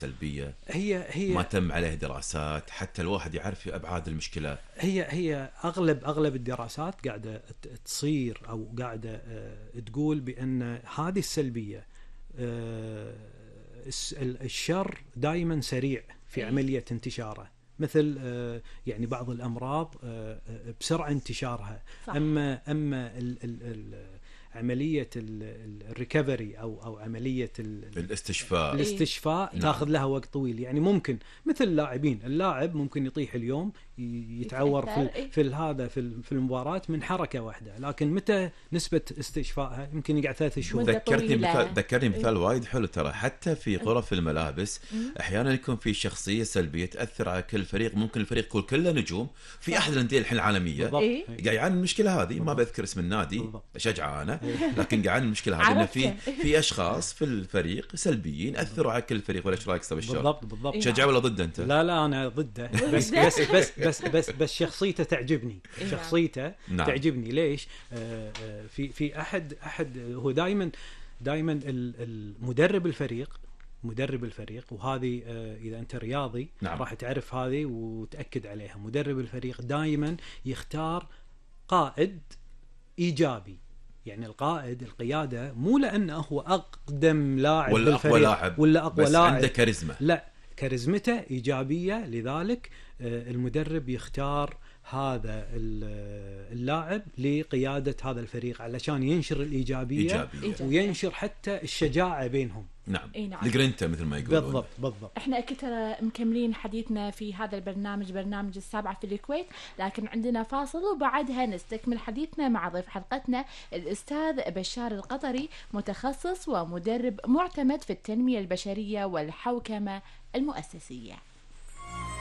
سلبية هي ما تم عليه دراسات حتى الواحد يعرف أبعاد المشكلة؟ هي اغلب الدراسات قاعده تصير او قاعده تقول بان هذه السلبيه، الشر دائما سريع في عمليه انتشاره، مثل يعني بعض الامراض بسرعه انتشارها. صح. اما عمليه الريكفري او عمليه الاستشفاء نعم. تاخذ لها وقت طويل. يعني ممكن مثل اللاعب ممكن يطيح اليوم يتعور في المباراة من حركة واحدة، لكن متى نسبة استشفائها؟ يمكن يقعد 3 شهور. ذكرني مثال وايد حلو ترى، حتى في غرف الملابس احيانا يكون في شخصية سلبية تأثر على كل فريق، ممكن الفريق يكون كله نجوم في احد الاندية الحين العالمية قاعد يعاني المشكلة هذه. ما بذكر اسم النادي اشجعه انا، لكن قاعد المشكلة هذه ان في اشخاص في الفريق سلبيين اثروا على كل الفريق. ولا ايش رايك استاذ بشار؟ بالضبط. تشجعه ولا ضده انت؟ لا انا ضده. بس شخصيته تعجبني. شخصيته تعجبني. ليش؟ في احد هو دائما المدرب الفريق وهذه اذا انت رياضي نعم. راح تعرف هذه وتاكد عليها. مدرب الفريق دائما يختار قائد ايجابي. يعني القياده مو لانه هو اقدم لاعب ولا اقوى لاعب ولا اقوى بس لاعب، عنده كاريزما. لا، كاريزمته ايجابيه، لذلك المدرب يختار هذا اللاعب لقيادة هذا الفريق علشان ينشر الإيجابية وينشر حتى الشجاعة بينهم. نعم. الجرينتا مثل ما يقولون. بالضبط. احنا اكيد ترى مكملين حديثنا في هذا البرنامج، برنامج السابعة في الكويت، لكن عندنا فاصل وبعدها نستكمل حديثنا مع ضيف حلقتنا الأستاذ بشار القطري، متخصص ومدرب معتمد في التنمية البشرية والحوكمة المؤسسية.